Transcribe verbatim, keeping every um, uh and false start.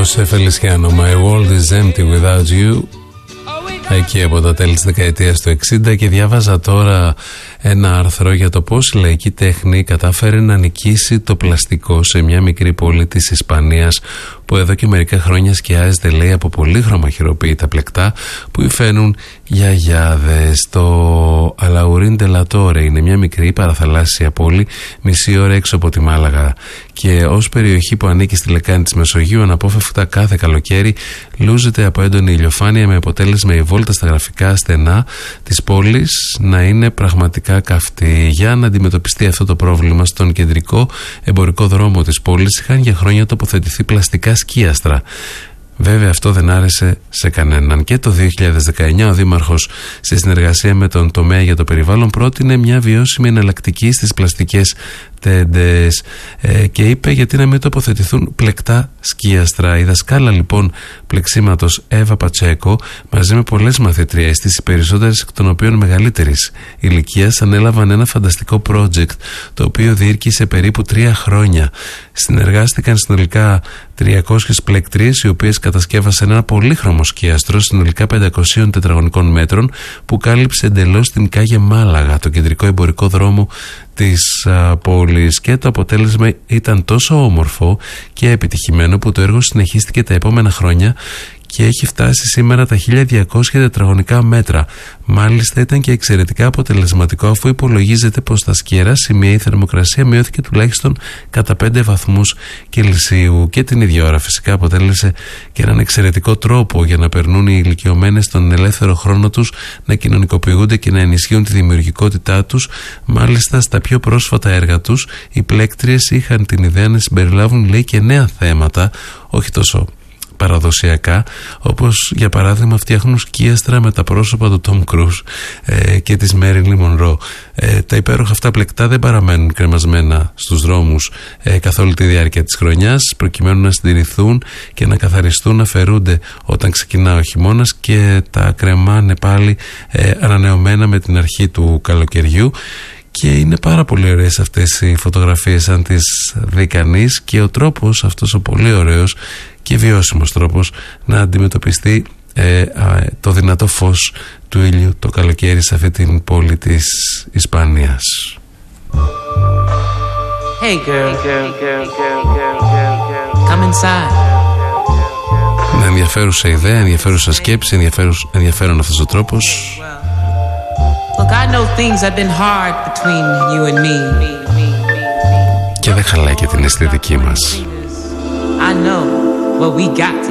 Χωσέ Φελισιάνο, My world is empty without you. Εκεί από τα τέλη της δεκαετίας του εξήντα. Και διάβαζα τώρα ένα άρθρο για το πώς η λαϊκή τέχνη κατάφερε να νικήσει το πλαστικό σε μια μικρή πόλη της Ισπανίας, που εδώ και μερικά χρόνια σκιάζεται, λέει, από πολύχρωμα χειροποίητα πλεκτά που υφαίνουν γιαγιάδες. Το Αλαουρίν ντε λα Τόρε είναι μια μικρή παραθαλάσσια πόλη μισή ώρα έξω από τη Μάλαγα και ως περιοχή που ανήκει στη λεκάνη της Μεσογείου, αναπόφευκτα κάθε καλοκαίρι λούζεται από έντονη ηλιοφάνεια, με αποτέλεσμα η βόλτα στα γραφικά στενά της πόλης να είναι πραγματικά καυτή. Για να αντιμετωπιστεί αυτό το πρόβλημα, στον κεντρικό εμπορικό δρόμο της πόλης είχαν για χρόνια τοποθετηθεί πλαστικά σκίαστρα. Βέβαια αυτό δεν άρεσε σε κανέναν και το δύο χιλιάδες δεκαεννιά ο Δήμαρχος, σε συνεργασία με τον τομέα για το περιβάλλον, πρότεινε μια βιώσιμη εναλλακτική στις πλαστικές τέντες ε, και είπε γιατί να μην τοποθετηθούν πλεκτά σκίαστρα. Η δασκάλα λοιπόν πλεξίματος Εύα Πατσέκο, μαζί με πολλές μαθητριές της, οι περισσότερες εκ των οποίων μεγαλύτερης ηλικίας, ανέλαβαν ένα φανταστικό project το οποίο διήρκησε περίπου τρία χρόνια. Συνεργάστηκαν συνολικά τριακόσιες πλεκτρίες, οι οποίες κατασκεύασαν ένα πολύχρωμο σκίαστρο συνολικά πεντακόσια τετραγωνικών μέτρων που κάλυψε εντελώς την Κάγε Μάλαγα, το κεντρικό εμπορικό δρόμο της α, πόλης, και το αποτέλεσμα ήταν τόσο όμορφο και επιτυχημένο που το έργο συνεχίστηκε τα επόμενα χρόνια και έχει φτάσει σήμερα τα χίλια διακόσια τετραγωνικά μέτρα. Μάλιστα ήταν και εξαιρετικά αποτελεσματικό, αφού υπολογίζεται πως στα σκιερά σημεία η θερμοκρασία μειώθηκε τουλάχιστον κατά πέντε βαθμούς Κελσίου, και την ίδια ώρα φυσικά αποτέλεσε και έναν εξαιρετικό τρόπο για να περνούν οι ηλικιωμένες στον ελεύθερο χρόνο τους, να κοινωνικοποιούνται και να ενισχύουν τη δημιουργικότητά τους. Μάλιστα στα πιο πρόσφατα έργα τους οι πλέκτριες είχαν την ιδέα να συμπεριλάβουν, λέει, και νέα θέματα, όχι τόσο παραδοσιακά, όπως για παράδειγμα φτιάχνουν σκίαστρα με τα πρόσωπα του Τόμ Κρούζ ε, και της Μέριλιν Μονρό. Ε, τα υπέροχα αυτά πλεκτά δεν παραμένουν κρεμασμένα στους δρόμους ε, καθ' όλη τη διάρκεια της χρονιάς, προκειμένου να συντηρηθούν και να καθαριστούν, να φερούνται όταν ξεκινά ο χειμώνας και τα κρεμάνε πάλι ε, ανανεωμένα με την αρχή του καλοκαιριού. Και είναι πάρα πολύ ωραίες αυτές οι φωτογραφίες αν τις δει κανείς, και ο τρόπος αυτός ο πολύ ωραίος και βιώσιμος τρόπος να αντιμετωπιστεί ε, α, το δυνατό φως του ήλιου το καλοκαίρι σε αυτή την πόλη της Ισπανίας. Hey girl, girl, girl, girl, girl, girl, come inside. Με ενδιαφέρουσα ιδέα, ενδιαφέρουσα σκέψη, ενδιαφέρον αυτός ο τρόπος. Look, I know things have been hard between you and me. Και δεν χαλάει και την αισθητική μας. I know what we got.